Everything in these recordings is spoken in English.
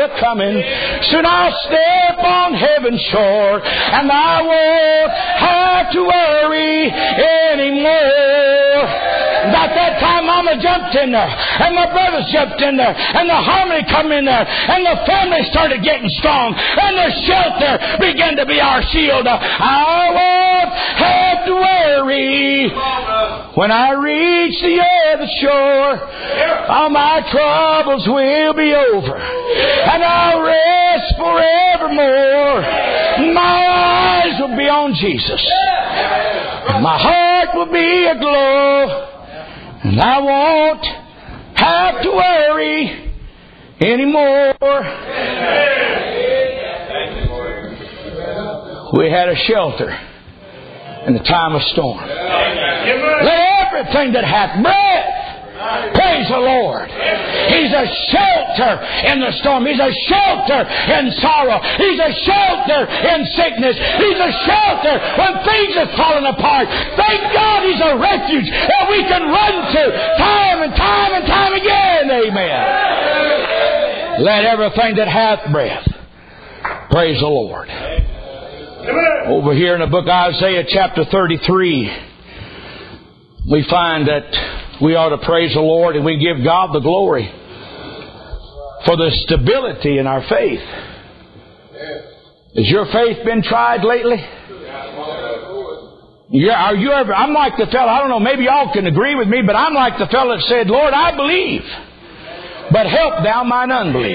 coming. Soon I'll step on heaven's shore, and I won't have to worry anymore. About that time, Mama jumped in there, and my brothers jumped in there, and the harmony come in there, and the family started getting strong, and the shelter began to be our shield. I won't have to worry when I reach the other shore. All my troubles will be over, and I'll rest forevermore. My eyes will be on Jesus, my heart will be aglow, and I won't have to worry anymore. We had a shelter in the time of storm. Let everything that hath breath praise the Lord. He's a shelter in the storm. He's a shelter in sorrow. He's a shelter in sickness. He's a shelter when things are falling apart. Thank God He's a refuge that we can run to time and time and time again. Amen. Let everything that hath breath praise the Lord. Over here in the book of Isaiah chapter 33, we find that we ought to praise the Lord and we give God the glory for the stability in our faith. Has your faith been tried lately? Are you ever? I'm like the fellow, I don't know, maybe y'all can agree with me, but I'm like the fellow that said, Lord, I believe, but help thou mine unbelief.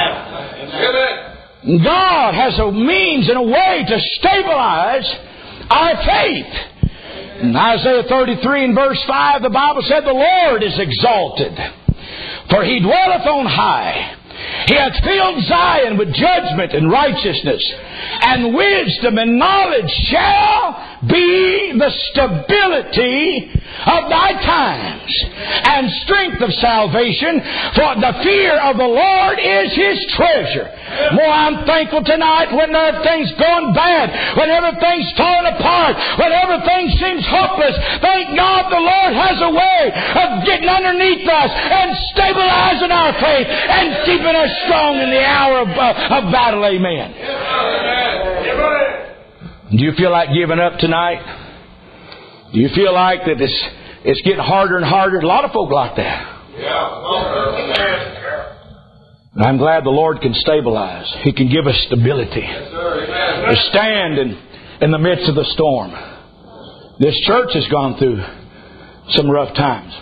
God has a means and a way to stabilize our faith. In Isaiah 33 and verse 5, the Bible said, the Lord is exalted, for He dwelleth on high. He hath filled Zion with judgment and righteousness, and wisdom and knowledge shall be the stability of thy times, and strength of salvation, for the fear of the Lord is His treasure. More, I'm thankful tonight when everything's going bad, when everything's falling apart, when everything seems hopeless. Thank God the Lord has a way of getting underneath us and stabilizing our faith and keeping us strong in the hour of battle. Amen. Do you feel like giving up tonight? Do you feel like that it's getting harder and harder? A lot of folk like that. And I'm glad the Lord can stabilize. He can give us stability to stand in the midst of the storm. This church has gone through some rough times.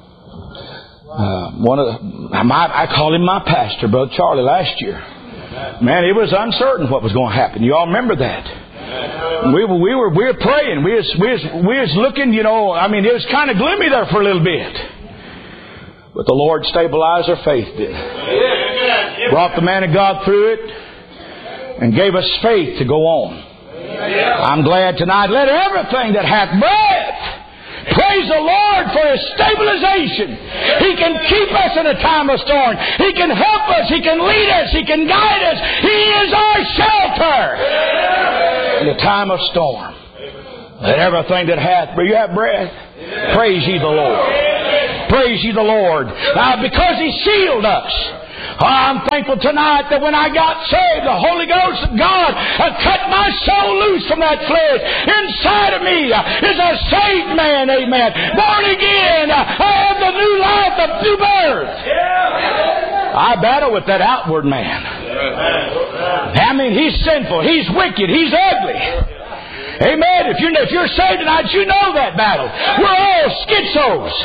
I called him my pastor, Brother Charlie, last year. Man, it was uncertain what was going to happen. You all remember that? We were praying. We was looking. You know, I mean, it was kind of gloomy there for a little bit, but the Lord stabilized our faith. Did brought the man of God through it and gave us faith to go on. I'm glad tonight. Let everything that hath breath praise the Lord for His stabilization. He can keep us in a time of storm. He can help us. He can lead us. He can guide us. He is our shelter in the time of storm. Let everything that hath, you have breath, praise ye the Lord. Praise ye the Lord. Now, because He sealed us. I'm thankful tonight that when I got saved, the Holy Ghost of God cut my soul loose from that flesh. Inside of me is a saved man, amen. Born again. I have the new life of new birth. I battle with that outward man. I mean, he's sinful. He's wicked. He's ugly. Amen. If you're saved tonight, you know that battle. We're all schizos.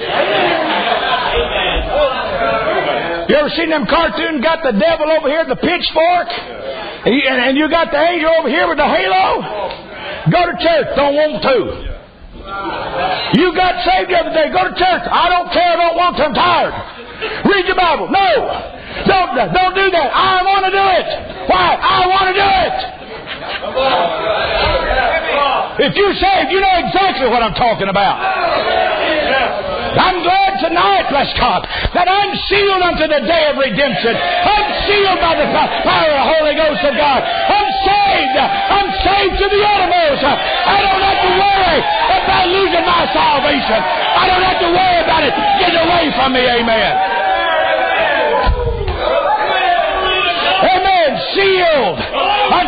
You ever seen them cartoons? Got the devil over here with the pitchfork, and you got the angel over here with the halo. Go to church. Don't want to. You got saved the other day. Go to church. I don't care. I don't want to. I'm tired. Read your Bible. No. Don't do that. I want to do it. Why? I want to do it. If you're saved, you know exactly what I'm talking about. I'm glad tonight, bless God, that I'm sealed unto the day of redemption. I'm sealed by the power of the Holy Ghost of God. I'm saved. I'm saved to the uttermost. I don't have to worry about losing my salvation. I don't have to worry about it getting away from me. Amen.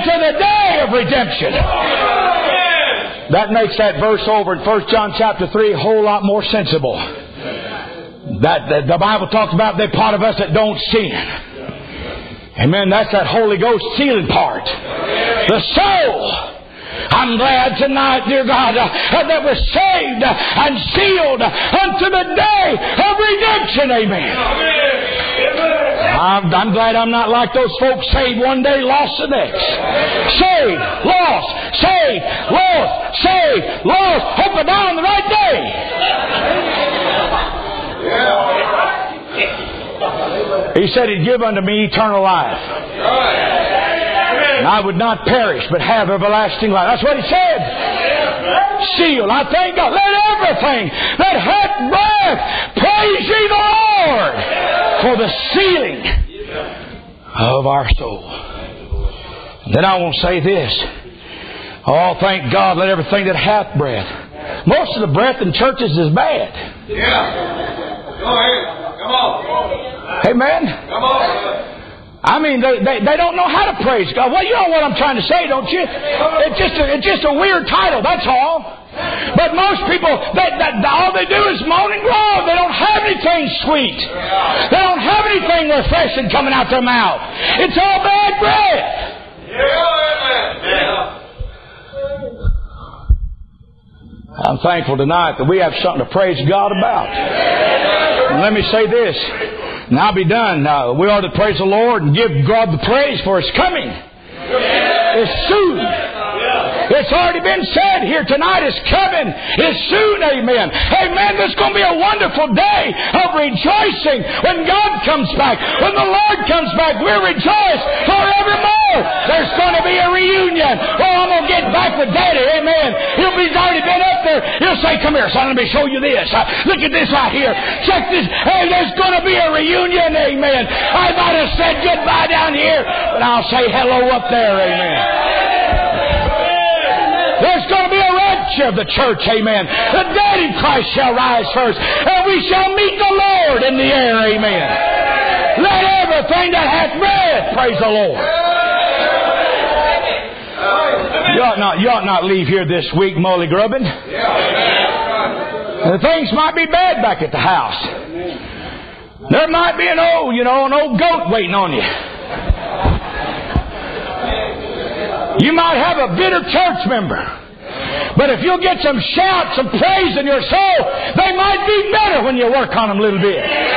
unto the day of redemption. That makes that verse over in 1 John chapter 3 a whole lot more sensible. That the Bible talks about the part of us that don't sin. Amen. That's that Holy Ghost sealing part. The soul. I'm glad tonight, dear God, that we're saved and sealed unto the day of redemption. Amen. I'm glad I'm not like those folks saved one day, lost the next. Saved, lost, saved, lost, saved, lost. Hope and down the right day. He said He'd give unto me eternal life. And I would not perish, but have everlasting life. That's what He said. Sealed. I thank God. Let everything that hath breath praise ye the Lord for the sealing of our soul. And then I want to say this. Oh, thank God, let everything that hath breath. Most of the breath in churches is bad. Yeah. Go ahead. Come on. Amen. Come on. I mean, they don't know how to praise God. Well, you know what I'm trying to say, don't you? It's just a weird title, that's all. But most people, all they do is moan and groan. They don't have anything sweet. They don't have anything refreshing coming out their mouth. It's all bad breath. I'm thankful tonight that we have something to praise God about. And let me say this. And I'll be done. We ought to praise the Lord and give God the praise for His coming. It's soon. It's already been said here tonight. It's coming. It's soon. Amen. Amen. There's going to be a wonderful day of rejoicing when God comes back. When the Lord comes back, we'll rejoice forevermore. There's going to be a reunion. Oh, I'm going to get back with Daddy. Amen. He's already been up there. He'll say, come here, son. Let me show you this. Look at this right here. Check this. Hey, there's going to be a reunion. Amen. I might have said goodbye down here, but I'll say hello up there. Amen. There's going to be a rapture of the church, amen. The dead in Christ shall rise first, and we shall meet the Lord in the air, amen. Let everything that hath breath praise the Lord. You ought not leave here this week molly grubbing. The things might be bad back at the house. There might be an old goat waiting on you. You might have a bitter church member. But if you'll get some shouts, some praise in your soul, they might be better when you work on them a little bit.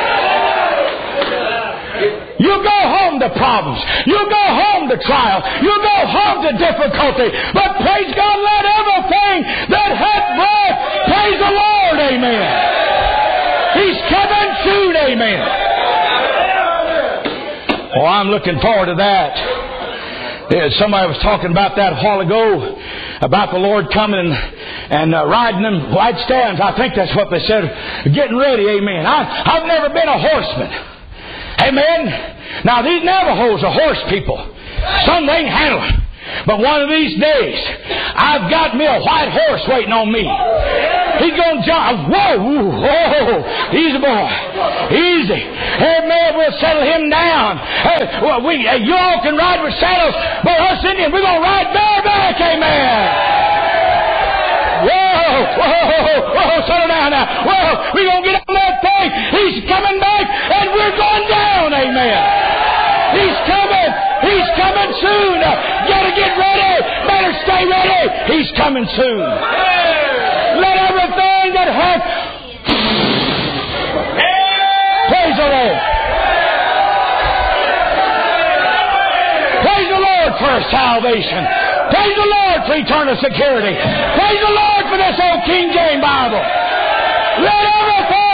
You go home to problems. You go home to trial. You go home to difficulty. But praise God, let everything that hath breath praise the Lord. Amen. He's coming soon. Amen. Oh, I'm looking forward to that. Yeah, somebody was talking about that a while ago, about the Lord coming and riding them white stands. I think that's what they said, getting ready, amen. I've never been a horseman, amen. Now, these Navajos are horse people. Some they can handle it. But one of these days, I've got me a white horse waiting on me. He's going to jump. Whoa, whoa, easy boy, easy. Amen. We'll settle him down. You all can ride with saddles, but us Indians, we're going to ride bareback. Amen. Whoa, settle down now. Whoa, we're going to get on that thing. He's coming back, and we're going down. Amen. He's coming. He's coming soon. Gotta get ready. Better stay ready. He's coming soon. Let everything that hath praise the Lord. Praise the Lord for His salvation. Praise the Lord for eternal security. Praise the Lord for this old King James Bible. Let everything